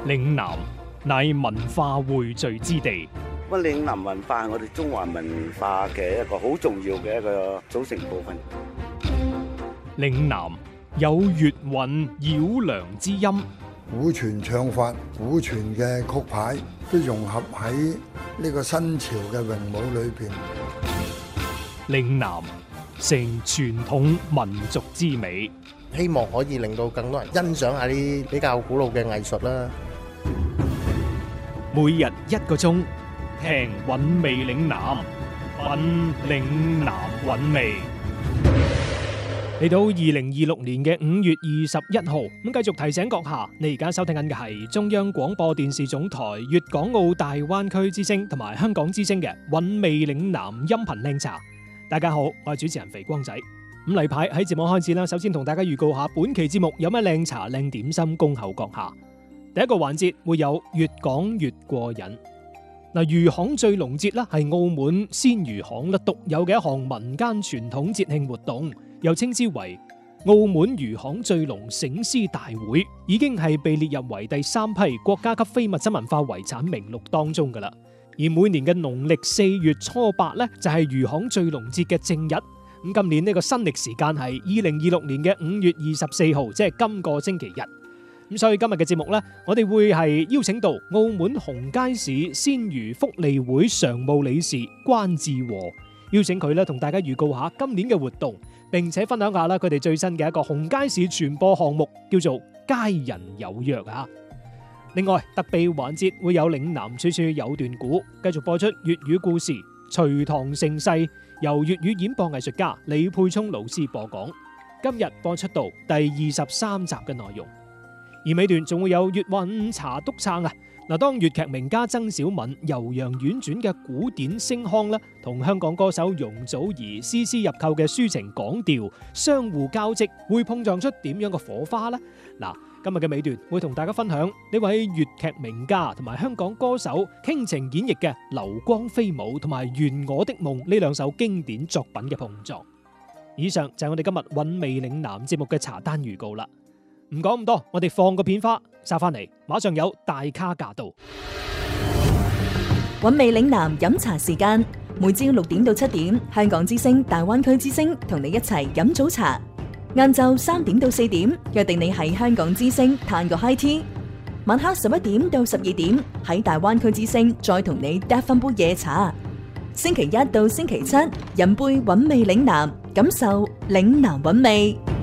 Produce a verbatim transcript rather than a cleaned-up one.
嶺南乃文化匯聚之地。 咁嶺南文化係我哋中華文化嘅一個好重要嘅一個組成部分。 嶺南有粵韻繞梁之音， 古傳唱法、古傳嘅曲牌都融合喺呢個新潮嘅詠舞裏邊。 嶺南成傳統民族之美， 希望可以令到更多人欣賞下啲比較古老嘅藝術啦。 每日一個鐘，聽韻味嶺南，品嶺南韻味。嚟到二零二六年嘅五月二十一號，咁繼續提醒閣下，你而家收聽緊嘅係中央廣播電視總台粵港澳大灣區之聲同埋香港之聲嘅韻味嶺南音頻靚茶。大家好，我係主持人肥光仔。咁例牌喺節目開始啦，首先同大家預告下本期節目有咩靚茶靚點心恭候閣下。第一個環節會有越講越過癮。嗱，魚行醉龍節啦，係澳門鮮魚行啦獨有嘅一項民間傳統節慶活動，又稱之為澳門魚行醉龍醒獅大會，已經係被列入為第三批國家級非物質文化遺產名錄當中噶啦。而每年嘅農曆四月初八咧，就係魚行醉龍節嘅正日。咁今年呢個新歷時間係二零二六年嘅五月二十四號，即係今個星期日。咁所以今日嘅節目呢，我哋會係邀請到澳門紅街市鮮魚福利會常務理事關志和，邀請佢咧同大家預告下今年嘅活動，並且分享下啦佢哋最新嘅一個紅街市傳播項目，叫做佳人有約啊！另外特備環節會有嶺南處處有段古，繼續播出粵語故事《隋唐盛世》，由粵語演播藝術家李沛聰老師播講。今日播出到第二十三集嘅內容。而尾段仲會有粵韻茶督撐啊！嗱，當粵劇名家曾小敏悠揚婉轉嘅古典聲腔咧，同香港歌手容祖兒絲絲入扣嘅抒情港調相互交織，會碰撞出點樣嘅火花呢？嗱，今日嘅尾段會同大家分享呢位粵劇名家同埋香港歌手傾情演繹嘅《流光飛舞》同埋《圓我的夢》呢兩首經典作品嘅碰撞。以上就係我哋今日韻味嶺南節目嘅茶單預告啦。唔講咁多，我哋放個片花，殺翻嚟，馬上有大咖駕到。 韻味嶺南飲茶時間，每朝六點到七點，香港之聲、大灣區之聲同你一齊飲早茶。晏晝三點到四點，約定你喺香港之聲嘆個 high tea。晚黑十一點到十二點，喺大灣區之聲再同你嗒翻杯夜茶。星期一到星期七，飲杯韻味嶺南，感受嶺南韻味。